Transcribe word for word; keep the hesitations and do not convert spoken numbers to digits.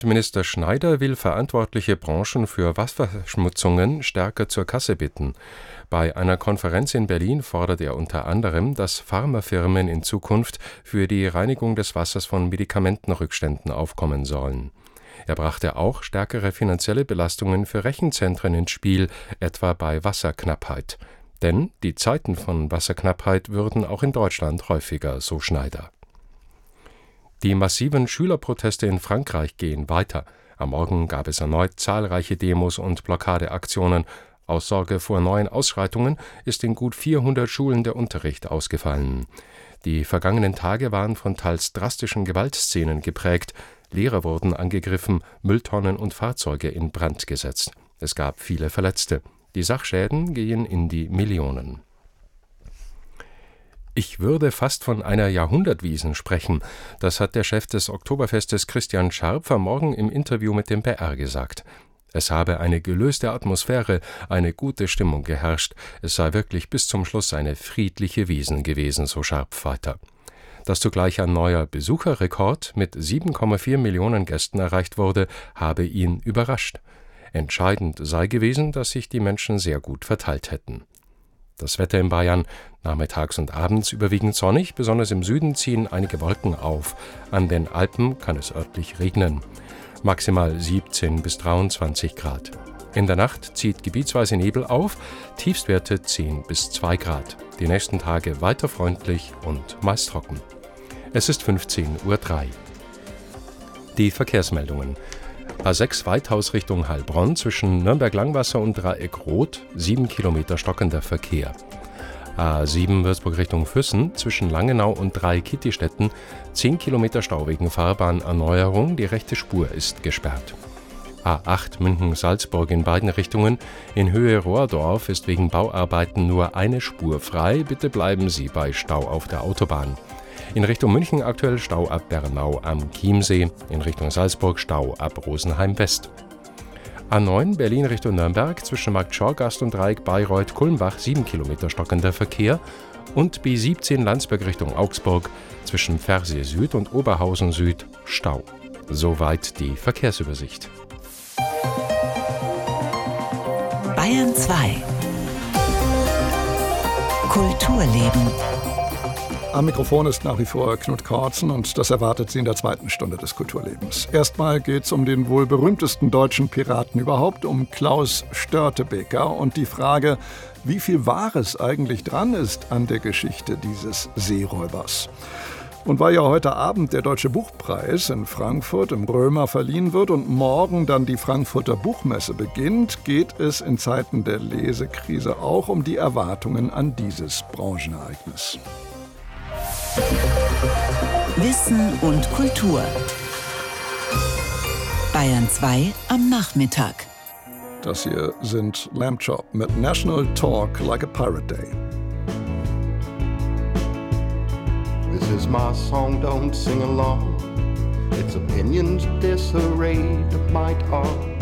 Minister Schneider will verantwortliche Branchen für Wasserverschmutzungen stärker zur Kasse bitten. Bei einer Konferenz in Berlin fordert er unter anderem, dass Pharmafirmen in Zukunft für die Reinigung des Wassers von Medikamentenrückständen aufkommen sollen. Er brachte auch stärkere finanzielle Belastungen für Rechenzentren ins Spiel, etwa bei Wasserknappheit. Denn die Zeiten von Wasserknappheit würden auch in Deutschland häufiger, so Schneider. Die massiven Schülerproteste in Frankreich gehen weiter. Am Morgen gab es erneut zahlreiche Demos und Blockadeaktionen. Aus Sorge vor neuen Ausschreitungen ist in gut vierhundert Schulen der Unterricht ausgefallen. Die vergangenen Tage waren von teils drastischen Gewaltszenen geprägt. Lehrer wurden angegriffen, Mülltonnen und Fahrzeuge in Brand gesetzt. Es gab viele Verletzte. Die Sachschäden gehen in die Millionen. Ich würde fast von einer Jahrhundertwiesn sprechen. Das hat der Chef des Oktoberfestes Christian Scharpf am Morgen im Interview mit dem B R gesagt. Es habe eine gelöste Atmosphäre, eine gute Stimmung geherrscht. Es sei wirklich bis zum Schluss eine friedliche Wiesn gewesen, so Scharpf weiter. Dass zugleich ein neuer Besucherrekord mit sieben Komma vier Millionen Gästen erreicht wurde, habe ihn überrascht. Entscheidend sei gewesen, dass sich die Menschen sehr gut verteilt hätten. Das Wetter in Bayern: nachmittags und abends überwiegend sonnig, besonders im Süden ziehen einige Wolken auf. An den Alpen kann es örtlich regnen. Maximal siebzehn bis dreiundzwanzig Grad. In der Nacht zieht gebietsweise Nebel auf, Tiefstwerte zehn bis zwei Grad. Die nächsten Tage weiter freundlich und meist trocken. Es ist fünfzehn Uhr drei. Die Verkehrsmeldungen. A sechs Weithaus Richtung Heilbronn zwischen Nürnberg-Langwasser und Dreieck-Rot, sieben Kilometer stockender Verkehr. A sieben Würzburg Richtung Füssen zwischen Langenau und Drei-Kittistetten, zehn Kilometer Stau wegen Fahrbahnerneuerung, die rechte Spur ist gesperrt. A acht München-Salzburg in beiden Richtungen, in Höhe Rohrdorf ist wegen Bauarbeiten nur eine Spur frei, bitte bleiben Sie bei Stau auf der Autobahn. In Richtung München aktuell Stau ab Bernau am Chiemsee, in Richtung Salzburg Stau ab Rosenheim West. A neun Berlin Richtung Nürnberg zwischen Markt Schorgast und Dreieck Bayreuth-Kulmbach sieben Kilometer stockender Verkehr und B siebzehn Landsberg Richtung Augsburg zwischen Pfersee Süd und Oberhausen Süd Stau. Soweit die Verkehrsübersicht. Bayern zwei. Kulturleben. Am Mikrofon ist nach wie vor Knut Kortzen und das erwartet Sie in der zweiten Stunde des Kulturlebens. Erstmal geht es um den wohl berühmtesten deutschen Piraten überhaupt, um Klaus Störtebeker und die Frage, wie viel Wahres eigentlich dran ist an der Geschichte dieses Seeräubers. Und weil ja heute Abend der Deutsche Buchpreis in Frankfurt im Römer verliehen wird und morgen dann die Frankfurter Buchmesse beginnt, geht es in Zeiten der Lesekrise auch um die Erwartungen an dieses Branchenereignis. Wissen und Kultur. Bayern zwei am Nachmittag. Das hier sind Lamb Chop mit National Talk Like a Pirate Day. This is my song, don't sing along. Its opinions disarrayed might are